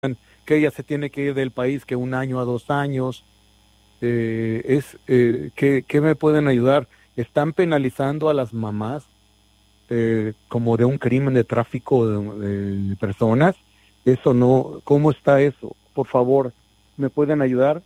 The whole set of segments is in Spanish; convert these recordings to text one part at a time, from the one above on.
que ella se tiene que ir del país que 1 año a 2 años. ¿Qué me pueden ayudar? ¿Están penalizando a las mamás como de un crimen de tráfico de personas? Eso no, ¿cómo está eso? Por favor, ¿me pueden ayudar?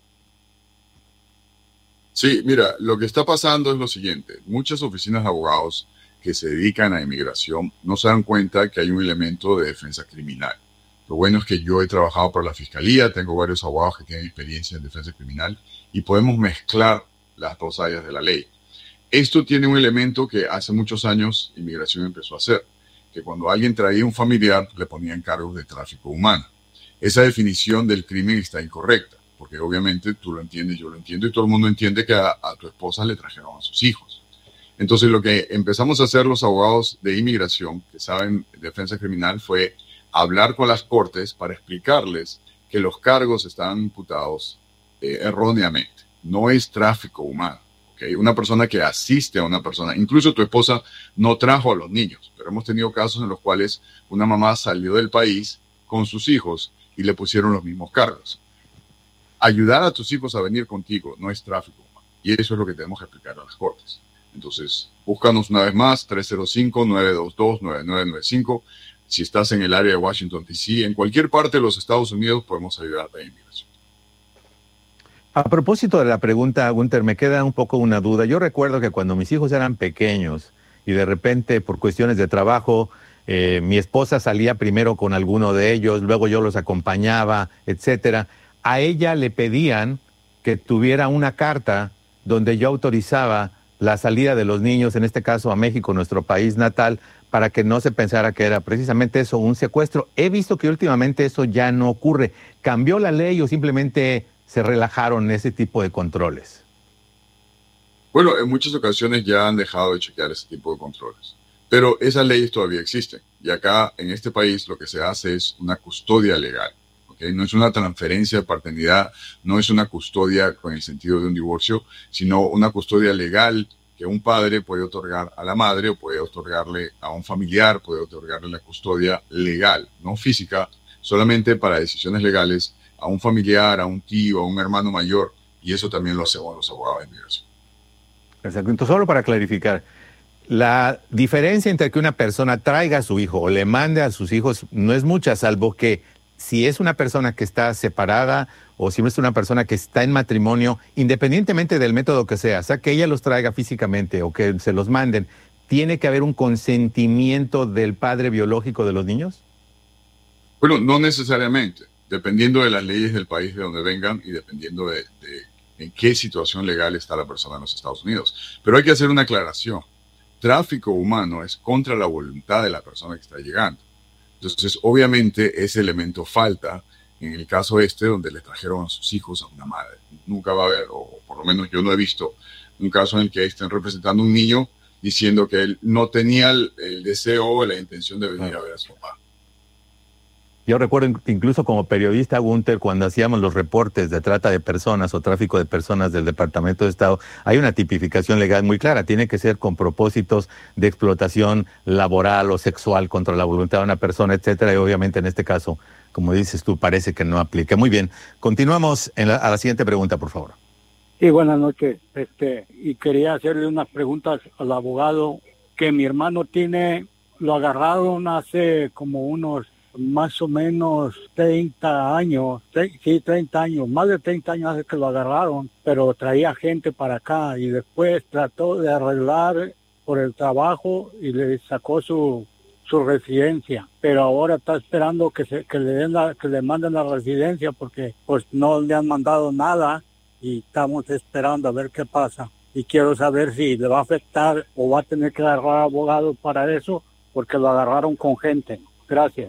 Sí, mira, lo que está pasando es lo siguiente. Muchas oficinas de abogados que se dedican a inmigración no se dan cuenta que hay un elemento de defensa criminal. Lo bueno es que yo he trabajado para la fiscalía, tengo varios abogados que tienen experiencia en defensa criminal y podemos mezclar las dos áreas de la ley. Esto tiene un elemento que hace muchos años inmigración empezó a hacer, que cuando alguien traía un familiar le ponían cargos de tráfico humano. Esa definición del crimen está incorrecta, porque obviamente tú lo entiendes, yo lo entiendo y todo el mundo entiende que a tu esposa le trajeron a sus hijos. Entonces lo que empezamos a hacer los abogados de inmigración que saben defensa criminal fue hablar con las cortes para explicarles que los cargos estaban imputados erróneamente. No es tráfico humano. ¿Okay? Una persona que asiste a una persona, incluso tu esposa no trajo a los niños, pero hemos tenido casos en los cuales una mamá salió del país con sus hijos y le pusieron los mismos cargos. Ayudar a tus hijos a venir contigo no es tráfico humano. Y eso es lo que tenemos que explicar a las cortes. Entonces, búscanos una vez más, 305-922-9995. Si estás en el área de Washington, D.C., en cualquier parte de los Estados Unidos, podemos ayudarte a inmigración. A propósito de la pregunta, Gunter, me queda un poco una duda. Yo recuerdo que cuando mis hijos eran pequeños y de repente por cuestiones de trabajo, mi esposa salía primero con alguno de ellos, luego yo los acompañaba, etcétera. A ella le pedían que tuviera una carta donde yo autorizaba la salida de los niños, en este caso a México, nuestro país natal, para que no se pensara que era precisamente eso, un secuestro. He visto que últimamente eso ya no ocurre. ¿Cambió la ley o simplemente se relajaron ese tipo de controles? Bueno, en muchas ocasiones ya han dejado de chequear ese tipo de controles, pero esas leyes todavía existen. Y acá, en este país, lo que se hace es una custodia legal. ¿Okay? No es una transferencia de paternidad, no es una custodia con el sentido de un divorcio, sino una custodia legal que un padre puede otorgar a la madre o puede otorgarle a un familiar, puede otorgarle la custodia legal, no física, solamente para decisiones legales a un familiar, a un tío, a un hermano mayor, y eso también lo hacemos los abogados de inmigración. Exacto. Entonces, solo para clarificar, la diferencia entre que una persona traiga a su hijo o le mande a sus hijos no es mucha, salvo que si es una persona que está separada o si es una persona que está en matrimonio, independientemente del método que sea que ella los traiga físicamente o que se los manden, ¿tiene que haber un consentimiento del padre biológico de los niños? Bueno, no necesariamente, dependiendo de las leyes del país de donde vengan y dependiendo de en qué situación legal está la persona en los Estados Unidos. Pero hay que hacer una aclaración. Tráfico humano es contra la voluntad de la persona que está llegando. Entonces, obviamente, ese elemento falta en el caso este donde le trajeron a sus hijos a una madre. Nunca va a haber, o por lo menos yo no he visto, un caso en el que estén representando a un niño diciendo que él no tenía el deseo o la intención de venir a ver a su papá. Yo recuerdo incluso como periodista, Gunter, cuando hacíamos los reportes de trata de personas o tráfico de personas del Departamento de Estado, hay una tipificación legal muy clara. Tiene que ser con propósitos de explotación laboral o sexual contra la voluntad de una persona, etcétera. Y obviamente en este caso, como dices tú, parece que no aplica. Muy bien. Continuamos a la siguiente pregunta, por favor. Sí, buenas noches. Y quería hacerle unas preguntas al abogado que mi hermano lo agarraron hace como unos más o menos 30 años, sí, 30 años, más de 30 años hace que lo agarraron, pero traía gente para acá y después trató de arreglar por el trabajo y le sacó su residencia, pero ahora está esperando que le manden la residencia porque pues no le han mandado nada y estamos esperando a ver qué pasa. Y quiero saber si le va a afectar o va a tener que agarrar abogado para eso porque lo agarraron con gente. Gracias.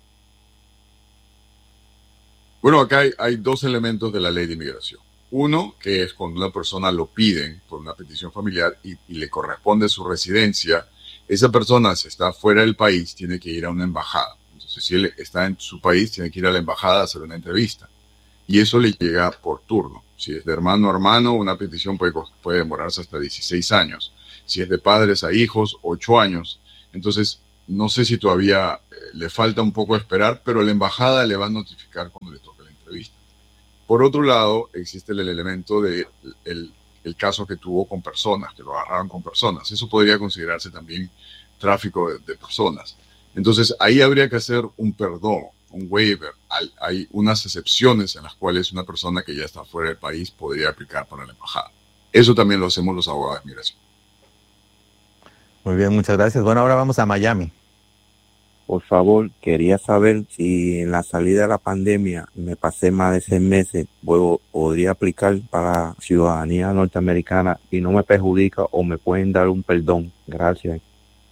Bueno, acá hay dos elementos de la ley de inmigración. Uno, que es cuando una persona lo piden por una petición familiar y le corresponde su residencia, esa persona, si está fuera del país, tiene que ir a una embajada. Entonces, si él está en su país, tiene que ir a la embajada a hacer una entrevista. Y eso le llega por turno. Si es de hermano a hermano, una petición puede demorarse hasta 16 años. Si es de padres a hijos, 8 años. Entonces, no sé si todavía le falta un poco esperar, pero la embajada le va a notificar cuando le toque la entrevista. Por otro lado, existe el elemento de el caso que tuvo con personas, que lo agarraron con personas. Eso podría considerarse también tráfico de personas. Entonces, ahí habría que hacer un perdón, un waiver. Hay unas excepciones en las cuales una persona que ya está fuera del país podría aplicar para la embajada. Eso también lo hacemos los abogados de migración. Muy bien, muchas gracias. Bueno, ahora vamos a Miami. Por favor, quería saber si en la salida de la pandemia me pasé más de 6 meses, podría aplicar para ciudadanía norteamericana y no me perjudica o me pueden dar un perdón. Gracias.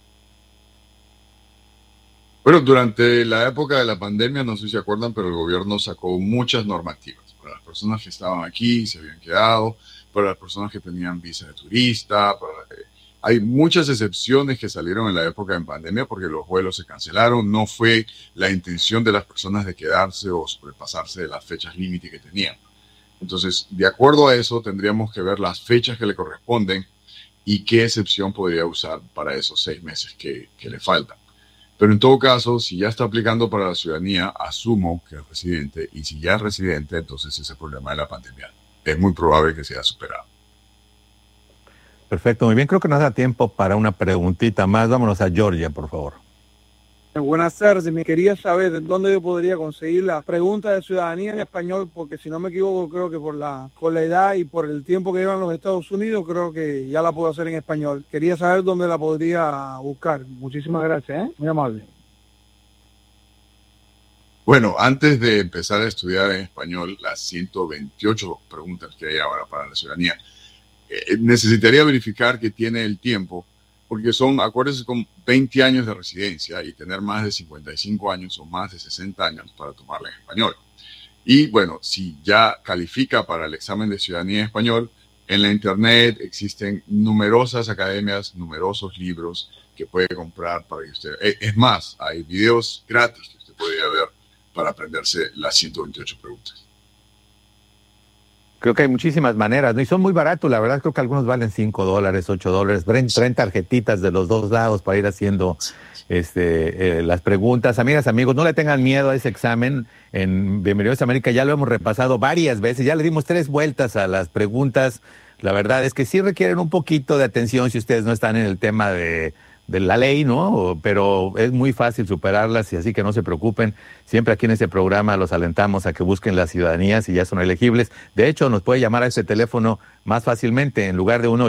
Bueno, durante la época de la pandemia, no sé si se acuerdan, pero el gobierno sacó muchas normativas para las personas que estaban aquí, se habían quedado, para las personas que tenían visa de turista, hay muchas excepciones que salieron en la época de pandemia porque los vuelos se cancelaron. No fue la intención de las personas de quedarse o sobrepasarse de las fechas límite que tenían. Entonces, de acuerdo a eso, tendríamos que ver las fechas que le corresponden y qué excepción podría usar para esos 6 meses que le faltan. Pero en todo caso, si ya está aplicando para la ciudadanía, asumo que es residente. Y si ya es residente, entonces ese problema de la pandemia es muy probable que sea superado. Perfecto, muy bien. Creo que nos da tiempo para una preguntita más. Vámonos a Georgia, por favor. Buenas tardes. Me quería saber de dónde yo podría conseguir la pregunta de ciudadanía en español, porque si no me equivoco, creo que por la edad y por el tiempo que llevan los Estados Unidos, creo que ya la puedo hacer en español. Quería saber dónde la podría buscar. Muchísimas gracias, muy amable. Bueno, antes de empezar a estudiar en español las 128 preguntas que hay ahora para la ciudadanía, necesitaría verificar que tiene el tiempo, porque acuérdense, con 20 años de residencia y tener más de 55 años o más de 60 años para tomarla en español. Y bueno, si ya califica para el examen de ciudadanía en español, en la internet existen numerosas academias, numerosos libros que puede comprar para que usted... Es más, hay videos gratis que usted podría ver para aprenderse las 128 preguntas. Creo que hay muchísimas maneras, ¿no? Y son muy baratos, la verdad. Creo que algunos valen $5, $8. Traen tarjetitas de los dos lados para ir haciendo las preguntas. Amigas, amigos, no le tengan miedo a ese examen. En Bienvenidos a América ya lo hemos repasado varias veces. Ya le dimos 3 vueltas a las preguntas. La verdad es que sí requieren un poquito de atención si ustedes no están en el tema de la ley, ¿no? Pero es muy fácil superarlas y así que no se preocupen. Siempre aquí en este programa los alentamos a que busquen la ciudadanía si ya son elegibles. De hecho, nos puede llamar a ese teléfono más fácilmente. En lugar de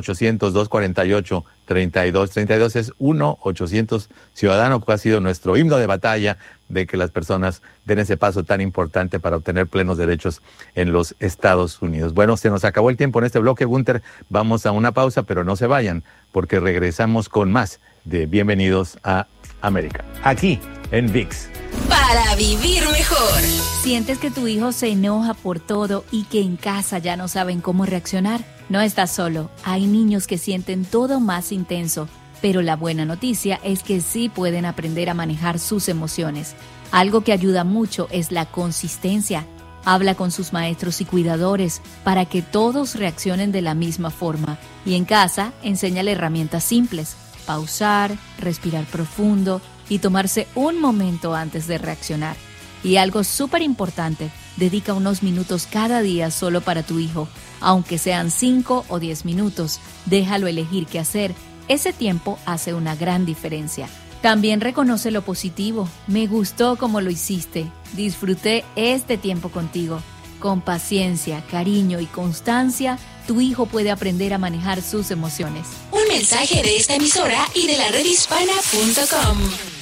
1-800-248-3232 es 1-800-Ciudadano, que ha sido nuestro himno de batalla de que las personas den ese paso tan importante para obtener plenos derechos en los Estados Unidos. Bueno, se nos acabó el tiempo en este bloque, Gunther. Vamos a una pausa, pero no se vayan, porque regresamos con más de Bienvenidos a América, aquí en ViX. Para vivir mejor. ¿Sientes que tu hijo se enoja por todo y que en casa ya no saben cómo reaccionar? No estás solo. Hay niños que sienten todo más intenso, pero la buena noticia es que sí pueden aprender a manejar sus emociones. Algo que ayuda mucho es la consistencia. Habla con sus maestros y cuidadores para que todos reaccionen de la misma forma. Y en casa, enséñale herramientas simples. Pausar, respirar profundo y tomarse un momento antes de reaccionar. Y algo súper importante, dedica unos minutos cada día solo para tu hijo. Aunque sean 5 o 10 minutos, déjalo elegir qué hacer. Ese tiempo hace una gran diferencia. También reconoce lo positivo. Me gustó cómo lo hiciste. Disfruté este tiempo contigo. Con paciencia, cariño y constancia, tu hijo puede aprender a manejar sus emociones. Un mensaje de esta emisora y de la redhispana.com.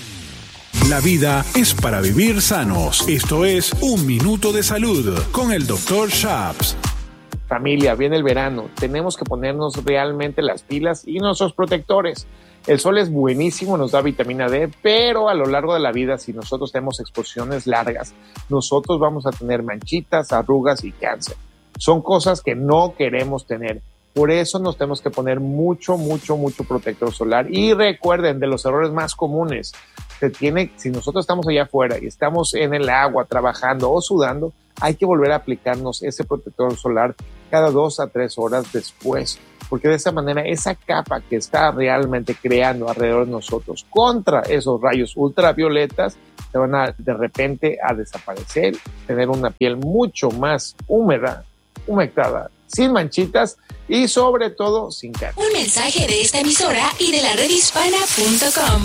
La vida es para vivir sanos. Esto es Un Minuto de Salud con el Dr. Shaps. Familia, viene el verano. Tenemos que ponernos realmente las pilas y nuestros protectores. El sol es buenísimo, nos da vitamina D, pero a lo largo de la vida, si nosotros tenemos exposiciones largas, nosotros vamos a tener manchitas, arrugas y cáncer. Son cosas que no queremos tener. Por eso nos tenemos que poner mucho protector solar. Y recuerden, de los errores más comunes, si nosotros estamos allá afuera y estamos en el agua trabajando o sudando, hay que volver a aplicarnos ese protector solar cada 2 a 3 horas después, porque de esa manera esa capa que está realmente creando alrededor de nosotros contra esos rayos ultravioletas se van a de repente a desaparecer, tener una piel mucho más húmeda, humectada, sin manchitas y sobre todo sin canas. Un mensaje de esta emisora y de la redhispana.com.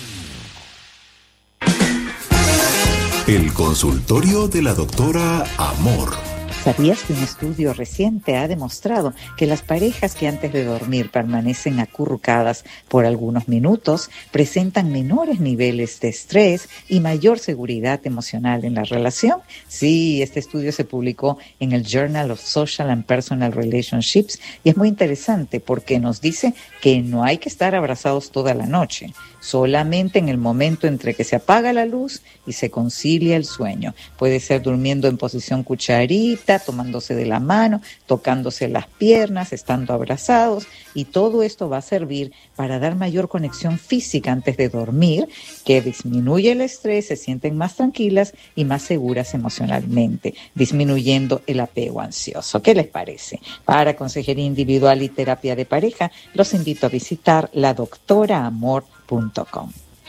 El consultorio de la doctora Amor. ¿Sabías que un estudio reciente ha demostrado que las parejas que antes de dormir permanecen acurrucadas por algunos minutos presentan menores niveles de estrés y mayor seguridad emocional en la relación? Sí, este estudio se publicó en el Journal of Social and Personal Relationships y es muy interesante porque nos dice que no hay que estar abrazados toda la noche, solamente en el momento entre que se apaga la luz y se concilia el sueño. Puede ser durmiendo en posición cucharita, tomándose de la mano, tocándose las piernas, estando abrazados, y todo esto va a servir para dar mayor conexión física antes de dormir, que disminuye el estrés, se sienten más tranquilas y más seguras emocionalmente, disminuyendo el apego ansioso. ¿Qué les parece? Para consejería individual y terapia de pareja, los invito a visitar ladoctoraamor.com.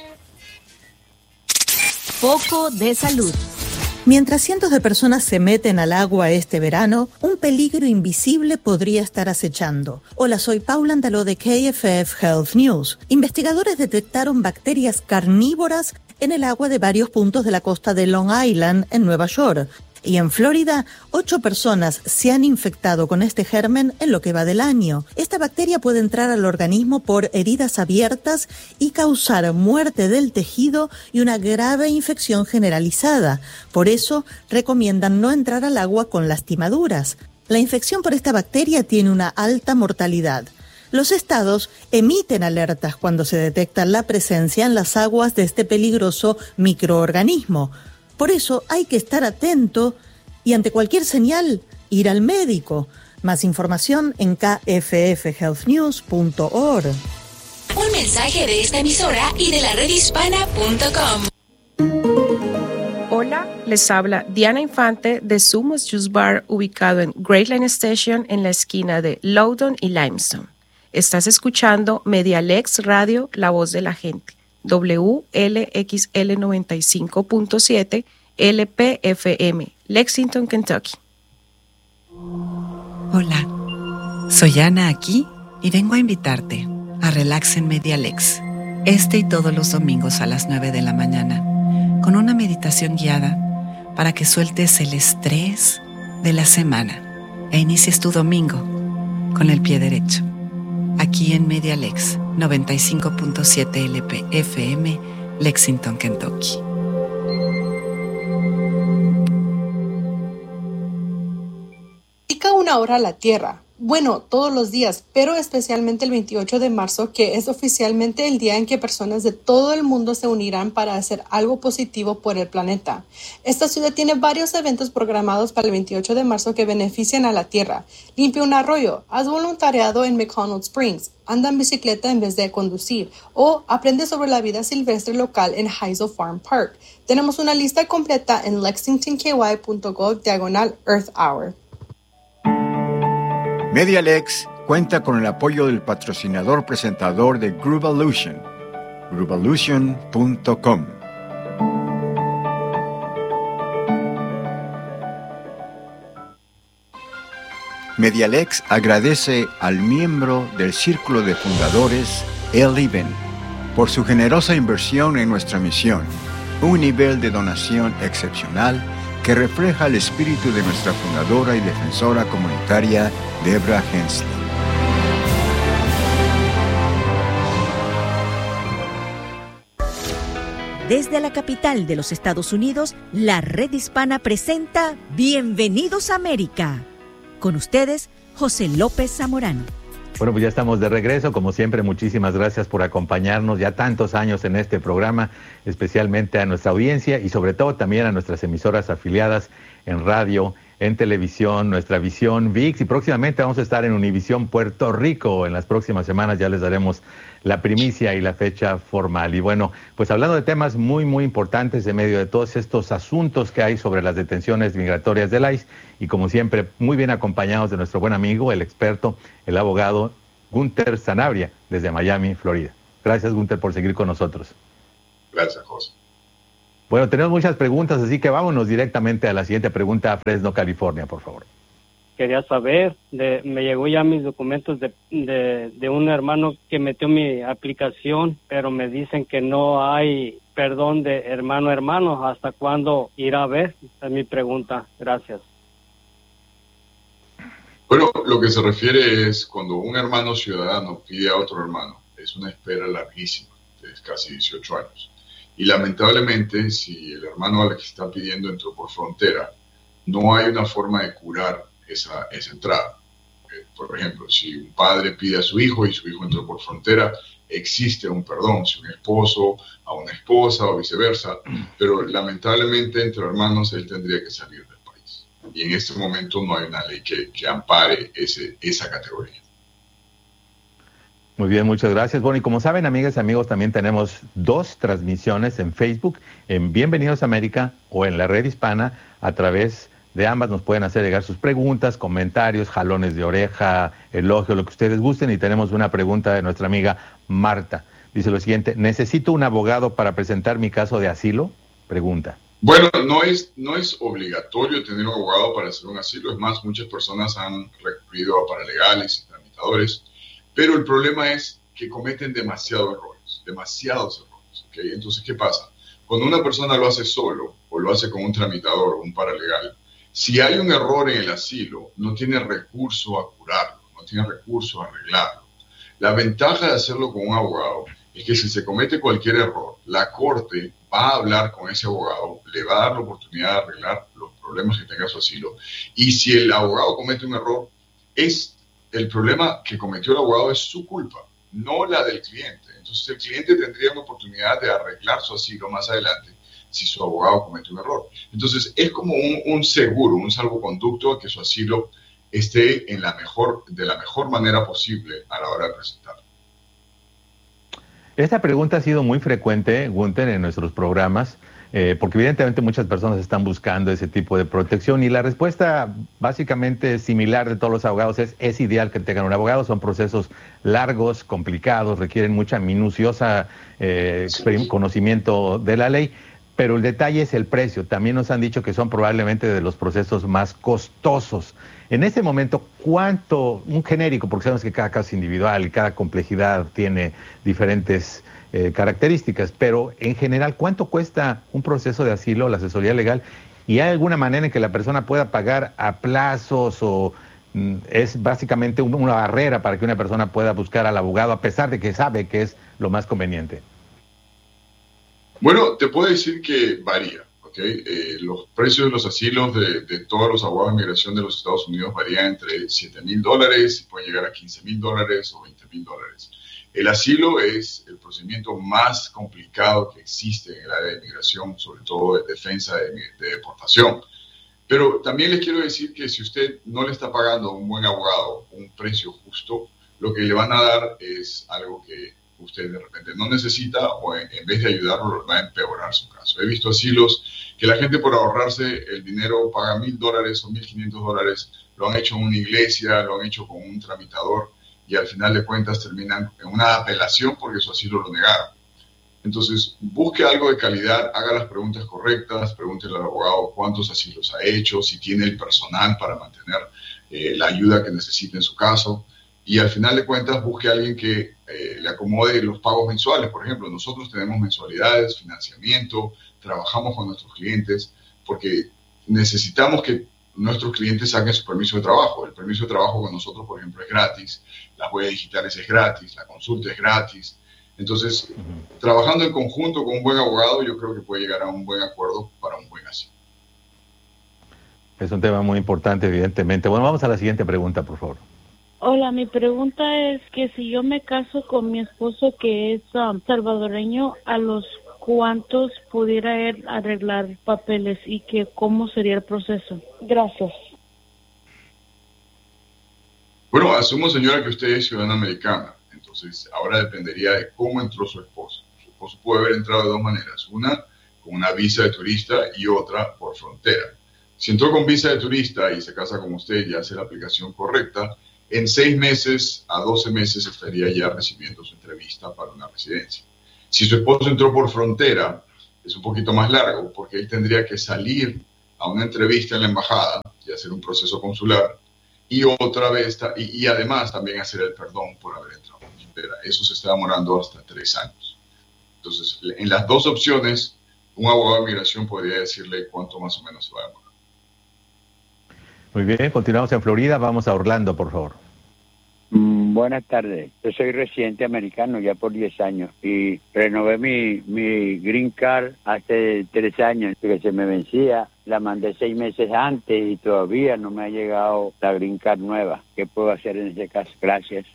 Foco de salud. Mientras cientos de personas se meten al agua este verano, un peligro invisible podría estar acechando. Hola, soy Paula Andaló de KFF Health News. Investigadores detectaron bacterias carnívoras en el agua de varios puntos de la costa de Long Island, en Nueva York. Y en Florida, 8 personas se han infectado con este germen en lo que va del año. Esta bacteria puede entrar al organismo por heridas abiertas y causar muerte del tejido y una grave infección generalizada. Por eso, recomiendan no entrar al agua con lastimaduras. La infección por esta bacteria tiene una alta mortalidad. Los estados emiten alertas cuando se detecta la presencia en las aguas de este peligroso microorganismo. Por eso hay que estar atento y ante cualquier señal, ir al médico. Más información en kffhealthnews.org. Un mensaje de esta emisora y de la redhispana.com. Hola, les habla Diana Infante de Sumos Juice Bar, ubicado en Great Line Station en la esquina de Loudoun y Limestone. Estás escuchando Medialex Radio, la voz de la gente. WLXL 95.7 LPFM, Lexington, Kentucky. Hola, soy Ana aquí y vengo a invitarte a Relax en Medialex, este y todos los domingos a las 9 de la mañana, con una meditación guiada para que sueltes el estrés de la semana e inicies tu domingo con el pie derecho. Aquí en Medialex 95.7 LPFM, Lexington, Kentucky. Dedica una hora a la Tierra. Bueno, todos los días, pero especialmente el 28 de marzo, que es oficialmente el día en que personas de todo el mundo se unirán para hacer algo positivo por el planeta. Esta ciudad tiene varios eventos programados para el 28 de marzo que benefician a la Tierra. Limpia un arroyo, haz voluntariado en McConnell Springs, anda en bicicleta en vez de conducir o aprende sobre la vida silvestre local en Heisel Farm Park. Tenemos una lista completa en lexingtonky.gov/Earth Hour. Medialex cuenta con el apoyo del patrocinador presentador de Groovolution, groovolution.com. Medialex agradece al miembro del Círculo de Fundadores, El Iben, por su generosa inversión en nuestra misión, un nivel de donación excepcional que refleja el espíritu de nuestra fundadora y defensora comunitaria, Debra Hensley. Desde la capital de los Estados Unidos, la Red Hispana presenta Bienvenidos a América. Con ustedes, José López Zamorano. Bueno, pues ya estamos de regreso. Como siempre, muchísimas gracias por acompañarnos ya tantos años en este programa, especialmente a nuestra audiencia y sobre todo también a nuestras emisoras afiliadas en radio, en televisión, nuestra visión ViX, y próximamente vamos a estar en Univisión Puerto Rico. En las próximas semanas ya les daremos la primicia y la fecha formal. Y bueno, pues hablando de temas muy, muy importantes en medio de todos estos asuntos que hay sobre las detenciones migratorias del ICE, y como siempre, muy bien acompañados de nuestro buen amigo, el experto, el abogado Gunther Sanabria, desde Miami, Florida. Gracias, Gunther, por seguir con nosotros. Gracias, José. Bueno, tenemos muchas preguntas, así que vámonos directamente a la siguiente pregunta a Fresno, California, por favor. Quería saber, me llegó ya mis documentos de un hermano que metió mi aplicación, pero me dicen que no hay perdón de hermano a hermano. ¿Hasta cuándo irá a ver? Esa es mi pregunta. Gracias. Bueno, lo que se refiere es cuando un hermano ciudadano pide a otro hermano, es una espera larguísima, de casi 18 años. Y lamentablemente, si el hermano al que está pidiendo entró por frontera, no hay una forma de curar esa entrada. Por ejemplo, si un padre pide a su hijo y su hijo entró por frontera, existe un perdón, si un esposo a una esposa o viceversa, pero lamentablemente entre hermanos él tendría que salir del país. Y en este momento no hay una ley que ampare esa categoría. Muy bien, muchas gracias. Bueno, y como saben, amigas y amigos, también tenemos 2 transmisiones en Facebook, en Bienvenidos a América o en la Red Hispana. A través de ambas nos pueden hacer llegar sus preguntas, comentarios, jalones de oreja, elogios, lo que ustedes gusten. Y tenemos una pregunta de nuestra amiga Marta. Dice lo siguiente: ¿necesito un abogado para presentar mi caso de asilo? Pregunta. Bueno, no es obligatorio tener un abogado para hacer un asilo. Es más, muchas personas han recurrido a paralegales y tramitadores. Pero el problema es que cometen demasiados errores, ¿okay? Entonces, ¿qué pasa? Cuando una persona lo hace solo o lo hace con un tramitador o un paralegal, si hay un error en el asilo, no tiene recurso a curarlo, no tiene recurso a arreglarlo. La ventaja de hacerlo con un abogado es que si se comete cualquier error, la corte va a hablar con ese abogado, le va a dar la oportunidad de arreglar los problemas que tenga su asilo. Y si el abogado comete un error, el problema que cometió el abogado es su culpa, no la del cliente. Entonces el cliente tendría una oportunidad de arreglar su asilo más adelante si su abogado comete un error. Entonces es como un seguro, un salvoconducto a que su asilo esté de la mejor manera posible a la hora de presentarlo. Esta pregunta ha sido muy frecuente, Gunther, en nuestros programas, porque evidentemente muchas personas están buscando ese tipo de protección, y la respuesta básicamente similar de todos los abogados es ideal que tengan un abogado. Son procesos largos, complicados, requieren mucha minuciosa conocimiento de la ley, pero el detalle es el precio. También nos han dicho que son probablemente de los procesos más costosos. En ese momento, ¿cuánto, un genérico, porque sabemos que cada caso es individual y cada complejidad tiene diferentes características, pero en general, ¿cuánto cuesta un proceso de asilo, la asesoría legal? ¿Y hay alguna manera en que la persona pueda pagar a plazos, o es básicamente una barrera para que una persona pueda buscar al abogado a pesar de que sabe que es lo más conveniente? Bueno, te puedo decir que varía, ¿ok? Los precios de los asilos de todos los abogados de inmigración de los Estados Unidos varían entre $7,000 y pueden llegar a $15,000 o $20,000. El asilo es el procedimiento más complicado que existe en el área de inmigración, sobre todo de defensa de deportación. Pero también les quiero decir que si usted no le está pagando a un buen abogado un precio justo, lo que le van a dar es algo que usted de repente no necesita, o en vez de ayudarlo, va a empeorar su caso. He visto asilos que la gente, por ahorrarse el dinero, paga $1,000 o $1,500, lo han hecho en una iglesia, lo han hecho con un tramitador, y al final de cuentas terminan en una apelación porque su asilo lo negaron. Entonces, busque algo de calidad, haga las preguntas correctas, pregúntele al abogado cuántos asilos ha hecho, si tiene el personal para mantener la ayuda que necesita en su caso, y al final de cuentas busque a alguien que le acomode los pagos mensuales. Por ejemplo, nosotros tenemos mensualidades, financiamiento, trabajamos con nuestros clientes porque necesitamos que nuestros clientes saquen su permiso de trabajo. El permiso de trabajo con nosotros, por ejemplo, es gratis, las huellas digitales es gratis, la consulta es gratis. Entonces, trabajando en conjunto con un buen abogado, yo creo que puede llegar a un buen acuerdo para un buen asilo. Es un tema muy importante, evidentemente. Bueno, vamos a la siguiente pregunta, por favor. Hola, mi pregunta es que si yo me caso con mi esposo que es salvadoreño, ¿a los cuántos pudiera él arreglar papeles y que cómo sería el proceso? Gracias. Bueno, asumo, señora, que usted es ciudadana americana. Entonces, ahora dependería de cómo entró su esposo. Su esposo puede haber entrado de dos maneras. Una, con una visa de turista y otra por frontera. Si entró con visa de turista y se casa con usted y hace la aplicación correcta, en 6 meses a 12 meses estaría ya recibiendo su entrevista para una residencia. Si su esposo entró por frontera, es un poquito más largo porque él tendría que salir a una entrevista en la embajada y hacer un proceso consular y otra vez, y además también hacer el perdón por haber entrado por frontera. Eso se está demorando hasta 3 años. Entonces, en las dos opciones, un abogado de migración podría decirle cuánto más o menos se va a demorar. Muy bien, continuamos en Florida. Vamos a Orlando, por favor. Buenas tardes. Yo soy residente americano ya por 10 años y renové mi green card hace 3 años que se me vencía. La mandé 6 meses antes y todavía no me ha llegado la green card nueva. ¿Qué puedo hacer en ese caso? Gracias.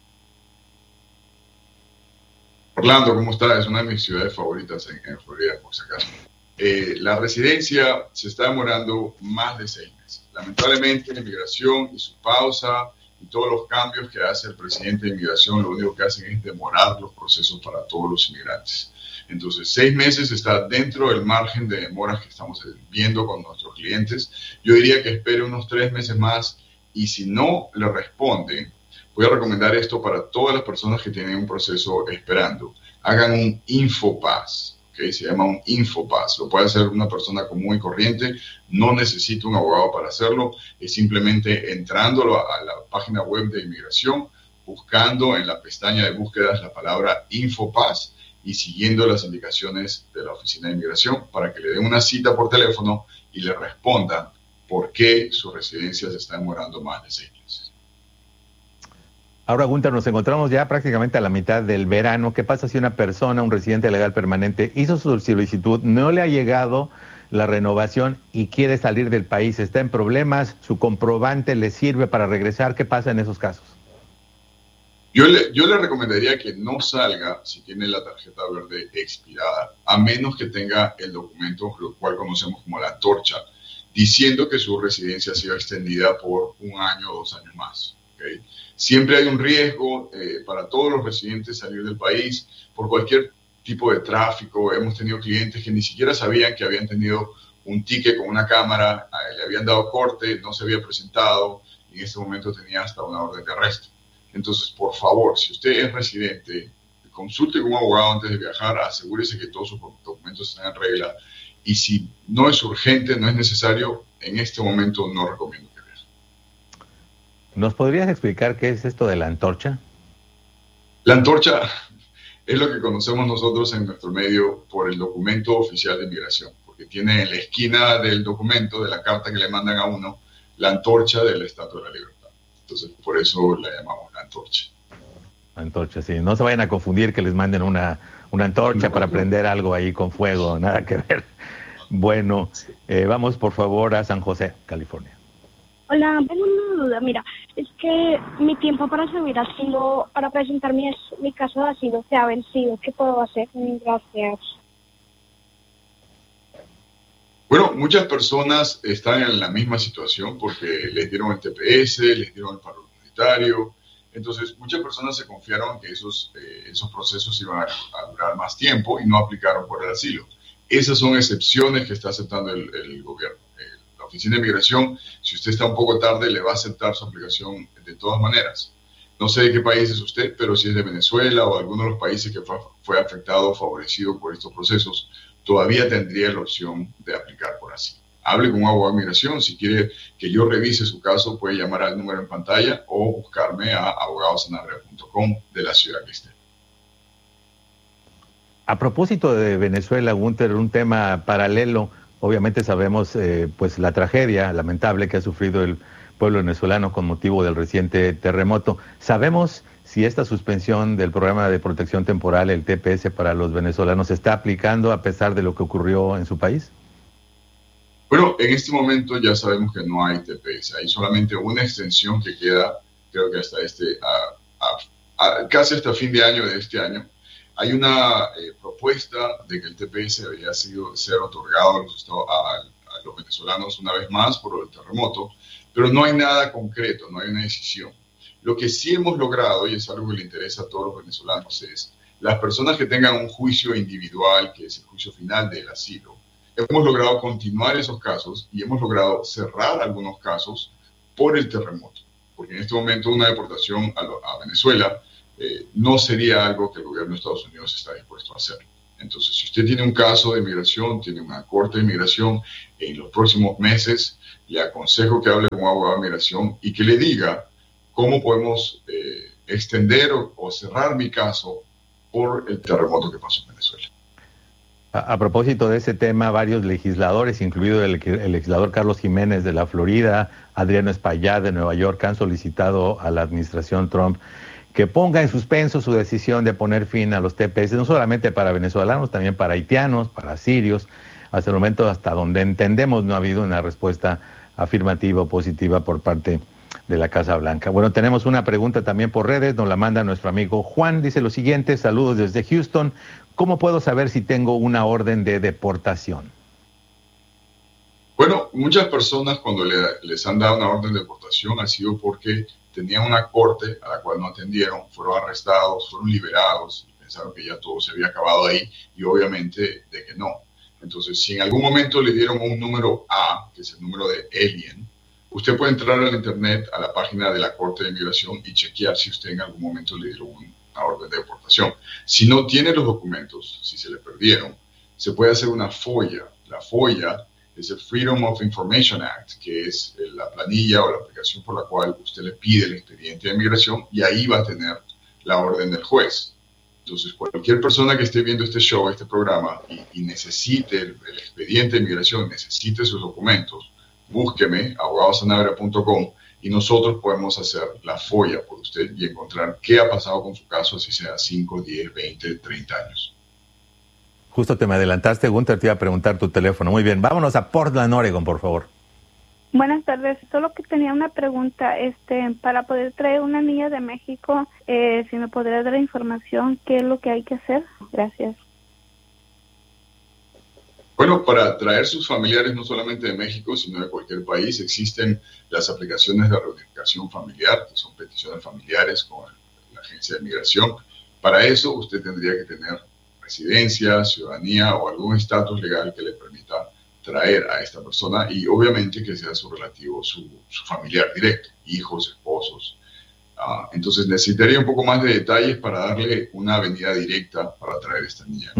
Orlando, ¿cómo está? Es una de mis ciudades favoritas en Florida, por si acaso. La residencia se está demorando más de 6 meses. Lamentablemente, la inmigración y su pausa y todos los cambios que hace el presidente de inmigración, lo único que hacen es demorar los procesos para todos los inmigrantes. Entonces, 6 meses está dentro del margen de demoras que estamos viendo con nuestros clientes. Yo diría que espere unos 3 meses más y si no le responden, voy a recomendar esto para todas las personas que tienen un proceso esperando. Hagan un InfoPass. Okay, se llama un InfoPass. Lo puede hacer una persona común y corriente. No necesita un abogado para hacerlo. Es simplemente entrándolo a la página web de inmigración, buscando en la pestaña de búsquedas la palabra InfoPass y siguiendo las indicaciones de la Oficina de Inmigración para que le den una cita por teléfono y le respondan por qué su residencia se está demorando más de 6 meses. Ahora, Gunther, nos encontramos ya prácticamente a la mitad del verano. ¿Qué pasa si una persona, un residente legal permanente, hizo su solicitud, no le ha llegado la renovación y quiere salir del país? ¿Está en problemas? ¿Su comprobante le sirve para regresar? ¿Qué pasa en esos casos? Yo le recomendaría que no salga si tiene la tarjeta verde expirada, a menos que tenga el documento, lo cual conocemos como la antorcha, diciendo que su residencia ha sido extendida por 1 año o 2 años más. ¿Okay? Siempre hay un riesgo para todos los residentes salir del país por cualquier tipo de tráfico. Hemos tenido clientes que ni siquiera sabían que habían tenido un ticket con una cámara, le habían dado corte, no se había presentado y en este momento tenía hasta una orden de arresto. Entonces, por favor, si usted es residente, consulte con un abogado antes de viajar, asegúrese que todos sus documentos están en regla y si no es urgente, no es necesario, en este momento no recomiendo. ¿Nos podrías explicar qué es esto de la antorcha? La antorcha es lo que conocemos nosotros en nuestro medio por el documento oficial de inmigración, porque tiene en la esquina del documento, de la carta que le mandan a uno, la antorcha de la Estatua de la Libertad. Entonces, por eso la llamamos la antorcha. Antorcha, sí. No se vayan a confundir que les manden una antorcha para prender algo ahí con fuego, nada que ver. Bueno, vamos por favor a San José, California. Hola, tengo una duda. Mira, es que mi tiempo para subir asilo, para presentar mi caso de asilo se ha vencido. ¿Qué puedo hacer? Gracias. Bueno, muchas personas están en la misma situación porque les dieron el TPS, les dieron el paro comunitario. Entonces, muchas personas se confiaron que esos procesos iban a durar más tiempo y no aplicaron por el asilo. Esas son excepciones que está aceptando el gobierno. La Oficina de Migración, si usted está un poco tarde, le va a aceptar su aplicación de todas maneras. No sé de qué país es usted, pero si es de Venezuela o alguno de los países que fue afectado o favorecido por estos procesos, todavía tendría la opción de aplicar por asilo. Hable con un abogado de migración. Si quiere que yo revise su caso, puede llamar al número en pantalla o buscarme a abogadosanarrea.com de la ciudad que esté. A propósito de Venezuela, Gunther, un tema paralelo. Obviamente sabemos pues la tragedia lamentable que ha sufrido el pueblo venezolano con motivo del reciente terremoto. ¿Sabemos si esta suspensión del programa de protección temporal, el TPS para los venezolanos, se está aplicando a pesar de lo que ocurrió en su país? Bueno, en este momento ya sabemos que no hay TPS. Hay solamente una extensión que queda, creo que hasta casi hasta fin de año de este año. Hay una propuesta de que el TPS debería ser otorgado a los venezolanos una vez más por el terremoto, pero no hay nada concreto, no hay una decisión. Lo que sí hemos logrado, y es algo que le interesa a todos los venezolanos, es las personas que tengan un juicio individual, que es el juicio final del asilo. Hemos logrado continuar esos casos y hemos logrado cerrar algunos casos por el terremoto. Porque en este momento una deportación a Venezuela no sería algo que el gobierno de Estados Unidos está dispuesto a hacer. Entonces, si usted tiene un caso de inmigración, tiene una corte de inmigración, en los próximos meses le aconsejo que hable con un abogado de inmigración y que le diga cómo podemos extender o cerrar mi caso por el terremoto que pasó en Venezuela. A propósito de ese tema, varios legisladores, incluido el legislador Carlos Jiménez de la Florida, Adriano Espaillat de Nueva York, han solicitado a la administración Trump que ponga en suspenso su decisión de poner fin a los TPS, no solamente para venezolanos, también para haitianos, para sirios. Hasta el momento, hasta donde entendemos, no ha habido una respuesta afirmativa o positiva por parte de la Casa Blanca. Bueno, tenemos una pregunta también por redes, nos la manda nuestro amigo Juan, dice lo siguiente: saludos desde Houston, ¿cómo puedo saber si tengo una orden de deportación? Bueno, muchas personas cuando les han dado una orden de deportación ha sido porque tenían una corte a la cual no atendieron, fueron arrestados, fueron liberados y pensaron que ya todo se había acabado ahí, y obviamente de que no. Entonces, si en algún momento le dieron un número A, que es el número de alien, usted puede entrar al internet, a la página de la Corte de Inmigración y chequear si usted en algún momento le dieron una orden de deportación. Si no tiene los documentos, si se le perdieron, se puede hacer una FOIA. La FOIA es el Freedom of Information Act, que es la planilla o la aplicación por la cual usted le pide el expediente de inmigración, y ahí va a tener la orden del juez. Entonces, cualquier persona que esté viendo este show, este programa, y necesite el expediente de inmigración, necesite sus documentos, búsqueme, abogadosanabria.com, y nosotros podemos hacer la FOIA por usted y encontrar qué ha pasado con su caso, así sea 5, 10, 20, 30 años. Justo te me adelantaste, Gunther, te iba a preguntar tu teléfono. Muy bien, vámonos a Portland, Oregon, por favor. Buenas tardes, solo que tenía una pregunta, para poder traer una niña de México, si me podría dar información, ¿qué es lo que hay que hacer? Gracias. Bueno, para traer sus familiares no solamente de México, sino de cualquier país, existen las aplicaciones de reunificación familiar, que son peticiones familiares con la Agencia de Migración. Para eso usted tendría que tener residencia, ciudadanía o algún estatus legal que le permita traer a esta persona, y obviamente que sea su relativo, su familiar directo, hijos, esposos. Entonces necesitaría un poco más de detalles para darle una avenida directa para traer a esta niña.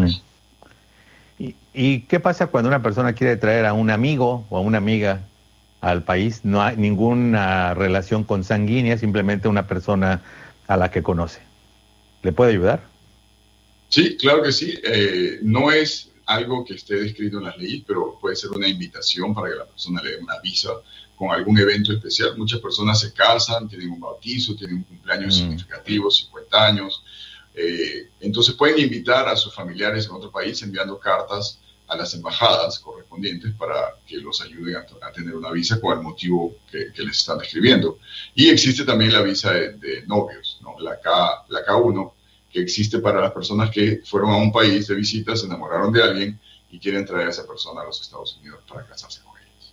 ¿Y qué pasa cuando una persona quiere traer a un amigo o a una amiga al país? No hay ninguna relación consanguínea, simplemente una persona a la que conoce. ¿Le puede ayudar? Sí, claro que sí. No es algo que esté descrito en las leyes, pero puede ser una invitación para que la persona le dé una visa con algún evento especial. Muchas personas se casan, tienen un bautizo, tienen un cumpleaños significativo, 50 años. Entonces pueden invitar a sus familiares en otro país enviando cartas a las embajadas correspondientes para que los ayuden a tener una visa con el motivo que les están describiendo. Y existe también la visa de novios, ¿no? La K1, que existe para las personas que fueron a un país de visita, se enamoraron de alguien y quieren traer a esa persona a los Estados Unidos para casarse con ellos.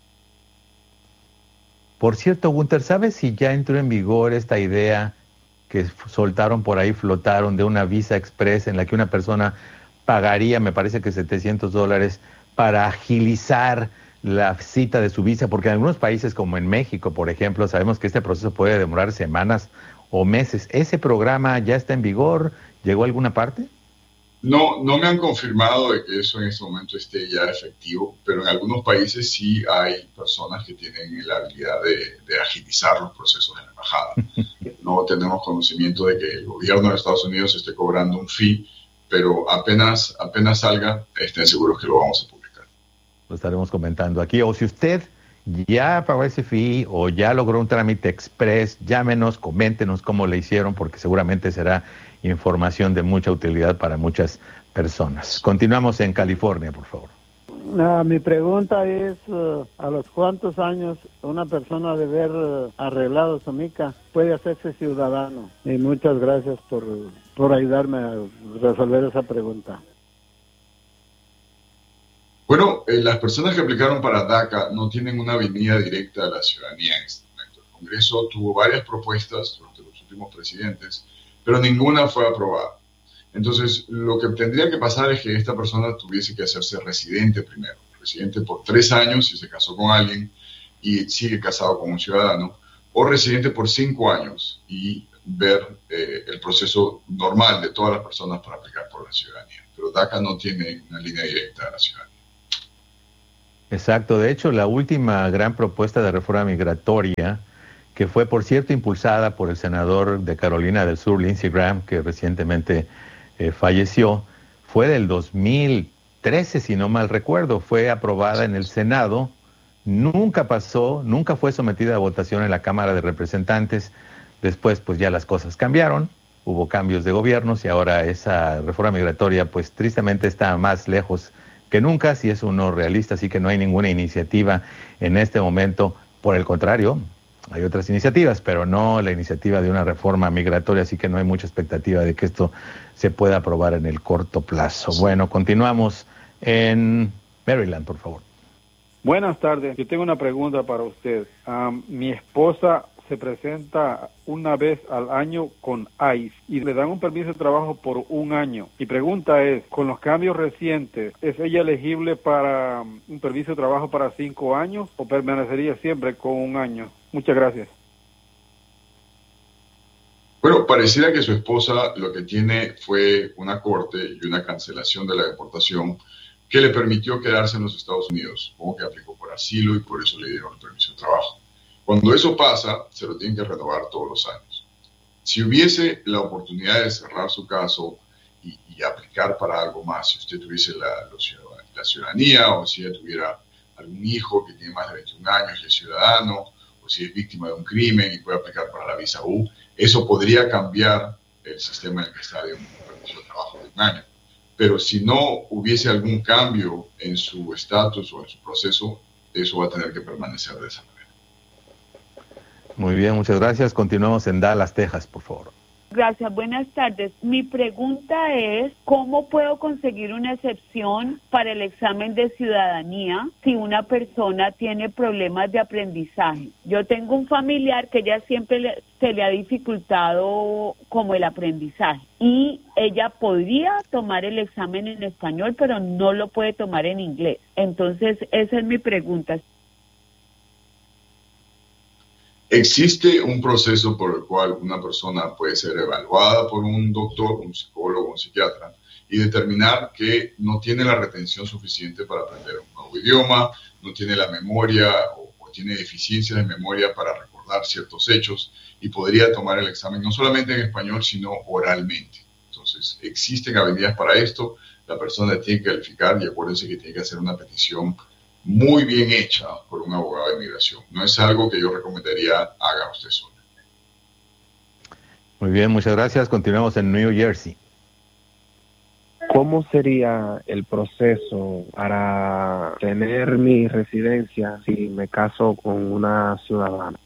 Por cierto, Gunther, ¿sabes si ya entró en vigor esta idea que soltaron por ahí, flotaron, de una visa express en la que una persona pagaría, me parece que $700, para agilizar la cita de su visa? Porque en algunos países, como en México, por ejemplo, sabemos que este proceso puede demorar semanas o meses. ¿Ese programa ya está en vigor? ¿Llegó a alguna parte? No me han confirmado de que eso en este momento esté ya efectivo, pero en algunos países sí hay personas que tienen la habilidad de agilizar los procesos en la embajada. No tenemos conocimiento de que el gobierno de Estados Unidos esté cobrando un fee, pero apenas salga, estén seguros que lo vamos a publicar. Lo estaremos comentando aquí. O si usted ya pagó ese fee o ya logró un trámite express, llámenos, coméntenos cómo le hicieron, porque seguramente será información de mucha utilidad para muchas personas. Continuamos en California, por favor. Mi pregunta es, ¿a los cuántos años una persona de haber arreglado su mica puede hacerse ciudadano? Y muchas gracias por ayudarme a resolver esa pregunta. Bueno, las personas que aplicaron para DACA no tienen una avenida directa a la ciudadanía en este momento. El Congreso tuvo varias propuestas durante los últimos presidentes, pero ninguna fue aprobada. Entonces, lo que tendría que pasar es que esta persona tuviese que hacerse residente primero, residente por 3 años si se casó con alguien y sigue casado con un ciudadano, o residente por 5 años y ver el proceso normal de todas las personas para aplicar por la ciudadanía. Pero DACA no tiene una línea directa de la ciudadanía. Exacto. De hecho, la última gran propuesta de reforma migratoria, que fue, por cierto, impulsada por el senador de Carolina del Sur, Lindsey Graham, que recientemente falleció, fue del 2013, si no mal recuerdo. Fue aprobada en el Senado, nunca pasó, nunca fue sometida a votación en la Cámara de Representantes. Después, pues ya las cosas cambiaron, hubo cambios de gobiernos y ahora esa reforma migratoria, pues tristemente está más lejos que nunca, si es uno realista, así que no hay ninguna iniciativa en este momento. Por el contrario, hay otras iniciativas, pero no la iniciativa de una reforma migratoria, así que no hay mucha expectativa de que esto se pueda aprobar en el corto plazo. Bueno, continuamos en Maryland, por favor. Buenas tardes, yo tengo una pregunta para usted. Mi esposa se presenta una vez al año con ICE y le dan un permiso de trabajo por 1 año. Mi pregunta es, con los cambios recientes, ¿es ella elegible para un permiso de trabajo para 5 años o permanecería siempre con 1 año? Muchas gracias. Bueno, pareciera que su esposa lo que tiene fue una corte y una cancelación de la deportación que le permitió quedarse en los Estados Unidos. Supongo que aplicó por asilo y por eso le dieron el permiso de trabajo. Cuando eso pasa, se lo tienen que renovar todos los años. Si hubiese la oportunidad de cerrar su caso y aplicar para algo más, si usted tuviese la ciudadanía o si ella tuviera algún hijo que tiene más de 21 años y es ciudadano, o si es víctima de un crimen y puede aplicar para la visa U, eso podría cambiar el sistema en el que está de un permiso de trabajo de 1 año. Pero si no hubiese algún cambio en su estatus o en su proceso, eso va a tener que permanecer de esa manera. Muy bien, muchas gracias. Continuamos en Dallas, Texas, por favor. Gracias, buenas tardes. Mi pregunta es, ¿cómo puedo conseguir una excepción para el examen de ciudadanía si una persona tiene problemas de aprendizaje? Yo tengo un familiar que ya siempre se le ha dificultado como el aprendizaje y ella podría tomar el examen en español, pero no lo puede tomar en inglés. Entonces, esa es mi pregunta. Existe un proceso por el cual una persona puede ser evaluada por un doctor, un psicólogo, un psiquiatra y determinar que no tiene la retención suficiente para aprender un nuevo idioma, no tiene la memoria o tiene deficiencias de memoria para recordar ciertos hechos y podría tomar el examen no solamente en español, sino oralmente. Entonces, existen avenidas para esto, la persona tiene que calificar y acuérdense que tiene que hacer una petición muy bien hecha por un abogado de inmigración. No es algo que yo recomendaría haga usted solo. Muy bien, muchas gracias. Continuamos en New Jersey. ¿Cómo sería el proceso para tener mi residencia si me caso con una ciudadana?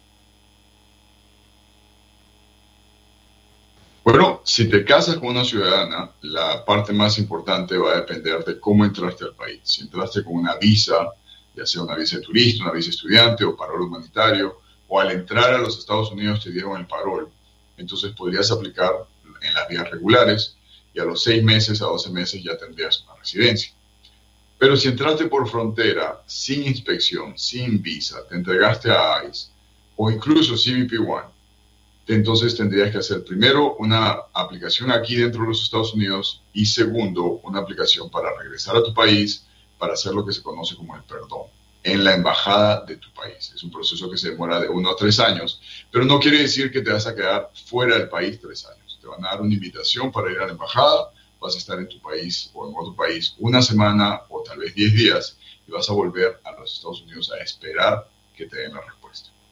Bueno, si te casas con una ciudadana, la parte más importante va a depender de cómo entraste al país. Si entraste con una visa, ya sea una visa de turista, una visa estudiante o parol humanitario, o al entrar a los Estados Unidos te dieron el parol, entonces podrías aplicar en las vías regulares y a los 6 meses, a 12 meses ya tendrías una residencia. Pero si entraste por frontera, sin inspección, sin visa, te entregaste a ICE o incluso CBP-1, entonces tendrías que hacer primero una aplicación aquí dentro de los Estados Unidos y segundo, una aplicación para regresar a tu país para hacer lo que se conoce como el perdón en la embajada de tu país. Es un proceso que se demora de 1 a 3 años, pero no quiere decir que te vas a quedar fuera del país 3 años. Te van a dar una invitación para ir a la embajada, vas a estar en tu país o en otro país 1 semana o tal vez 10 días y vas a volver a los Estados Unidos a esperar que te den la respuesta.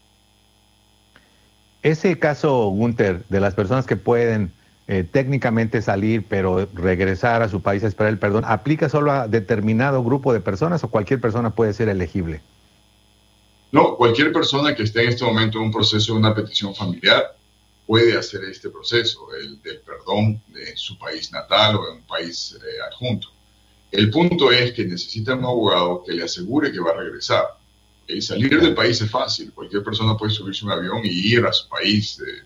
Ese caso, Gunther, de las personas que pueden técnicamente salir, pero regresar a su país a esperar el perdón, ¿aplica solo a determinado grupo de personas o cualquier persona puede ser elegible? No, cualquier persona que esté en este momento en un proceso de una petición familiar puede hacer este proceso, el del perdón de su país natal o de un país adjunto. El punto es que necesita un abogado que le asegure que va a regresar. El salir del país es fácil. Cualquier persona puede subirse a un avión y ir a su país de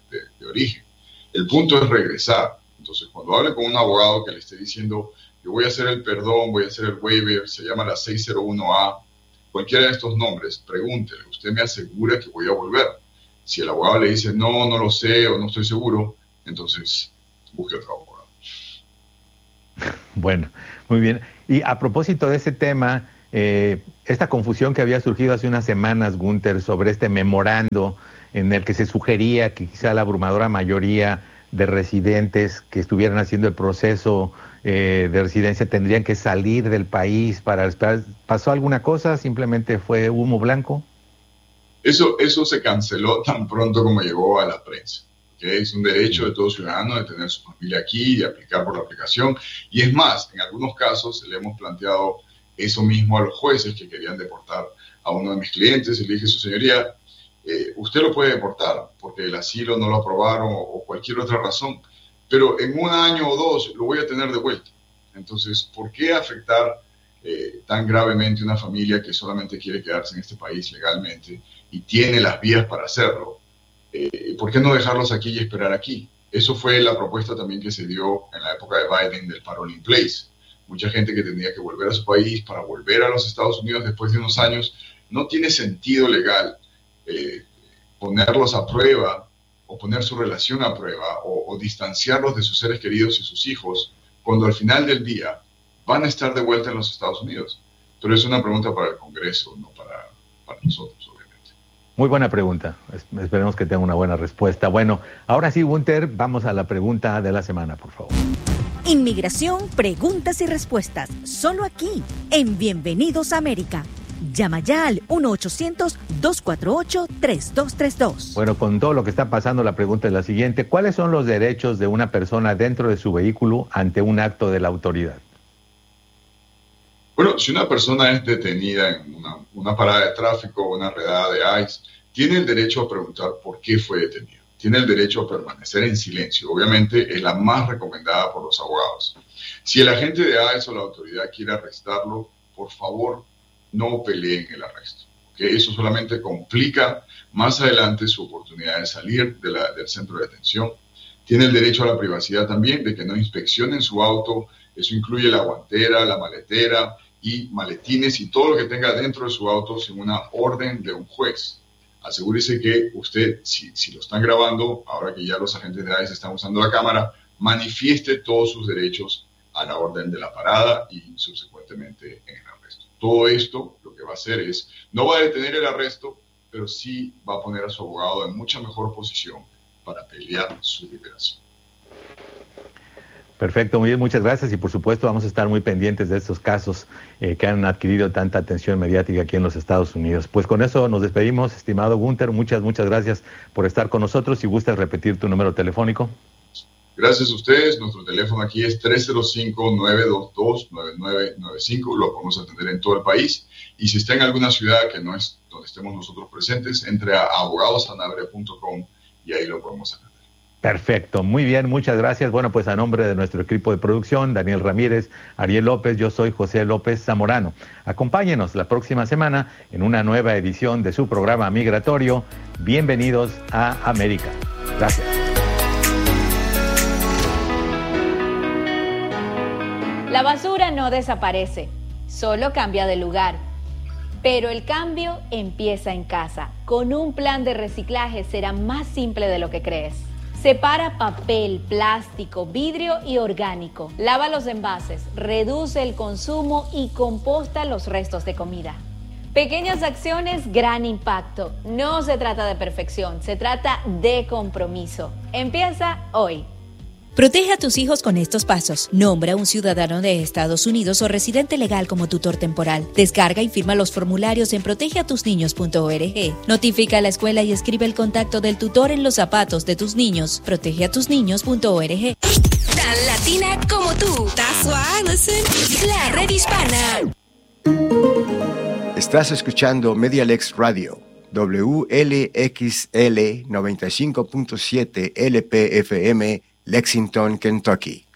origen. El punto es regresar. Entonces, cuando hable con un abogado que le esté diciendo, yo voy a hacer el perdón, voy a hacer el waiver, se llama la 601A, cualquiera de estos nombres, pregúntele, ¿usted me asegura que voy a volver? Si el abogado le dice, no lo sé o no estoy seguro, entonces busque otro abogado. Bueno, muy bien. Y a propósito de ese tema, esta confusión que había surgido hace unas semanas, Gunther, sobre este memorando en el que se sugería que quizá la abrumadora mayoría de residentes que estuvieran haciendo el proceso de residencia tendrían que salir del país para esperar. ¿Pasó alguna cosa? ¿Simplemente fue humo blanco? Eso se canceló tan pronto como llegó a la prensa. ¿Okay? Es un derecho de todo ciudadano de tener su familia aquí, de aplicar por la aplicación. Y es más, en algunos casos le hemos planteado eso mismo a los jueces que querían deportar a uno de mis clientes. Y le dije, su señoría, usted lo puede deportar porque el asilo no lo aprobaron o cualquier otra razón, pero en un año o dos lo voy a tener de vuelta. Entonces, ¿por qué afectar tan gravemente a una familia que solamente quiere quedarse en este país legalmente y tiene las vías para hacerlo? ¿Por qué no dejarlos aquí y esperar aquí? Eso fue la propuesta también que se dio en la época de Biden del parole in place. Mucha gente que tenía que volver a su país para volver a los Estados Unidos después de unos años. No tiene sentido legal ponerlos a prueba o poner su relación a prueba o distanciarlos de sus seres queridos y sus hijos cuando al final del día van a estar de vuelta en los Estados Unidos. Pero es una pregunta para el Congreso, no para nosotros, obviamente. Muy buena pregunta. Esperemos que tenga una buena respuesta. Bueno, ahora sí, Gunther, vamos a la pregunta de la semana, por favor. Inmigración, preguntas y respuestas, solo aquí, en Bienvenidos a América. Llama ya al 1-800-248-3232. Bueno, con todo lo que está pasando, la pregunta es la siguiente. ¿Cuáles son los derechos de una persona dentro de su vehículo ante un acto de la autoridad? Bueno, si una persona es detenida en una parada de tráfico o una redada de ICE, tiene el derecho a preguntar por qué fue detenido. Tiene el derecho a permanecer en silencio. Obviamente es la más recomendada por los abogados. Si el agente de ICE o la autoridad quiere arrestarlo, por favor, no peleen el arresto. ¿Okay? Eso solamente complica más adelante su oportunidad de salir del centro de detención. Tiene el derecho a la privacidad también, de que no inspeccionen su auto. Eso incluye la guantera, la maletera y maletines y todo lo que tenga dentro de su auto sin una orden de un juez. Asegúrese que usted, si lo están grabando, ahora que ya los agentes de ICE están usando la cámara, manifieste todos sus derechos a la orden de la parada y subsecuentemente en el arresto. Todo esto lo que va a hacer es, no va a detener el arresto, pero sí va a poner a su abogado en mucha mejor posición para pelear su liberación. Perfecto, muy bien, muchas gracias y por supuesto vamos a estar muy pendientes de estos casos que han adquirido tanta atención mediática aquí en los Estados Unidos. Pues con eso nos despedimos, estimado Gunther, muchas gracias por estar con nosotros. Si gustas repetir tu número telefónico. Gracias a ustedes, nuestro teléfono aquí es 305-922-9995, lo podemos atender en todo el país y si está en alguna ciudad que no es donde estemos nosotros presentes, entre a abogadosanabre.com y ahí lo podemos atender. Perfecto, muy bien, muchas gracias. Bueno, pues a nombre de nuestro equipo de producción, Daniel Ramírez, Ariel López, yo soy José López Zamorano. Acompáñenos la próxima semana en una nueva edición de su programa migratorio. Bienvenidos a América. Gracias. La basura no desaparece, solo cambia de lugar. Pero el cambio empieza en casa. Con un plan de reciclaje será más simple de lo que crees. Separa papel, plástico, vidrio y orgánico. Lava los envases, reduce el consumo y composta los restos de comida. Pequeñas acciones, gran impacto. No se trata de perfección, se trata de compromiso. Empieza hoy. Protege a tus hijos con estos pasos. Nombra a un ciudadano de Estados Unidos o residente legal como tutor temporal. Descarga y firma los formularios en protegeatusniños.org. Notifica a la escuela y escribe el contacto del tutor en los zapatos de tus niños. Protegeatusniños.org. Tan latina como tú. That's why, listen. La red hispana. Estás escuchando Medialex Radio. WLXL 95.7 LPFM Lexington, Kentucky.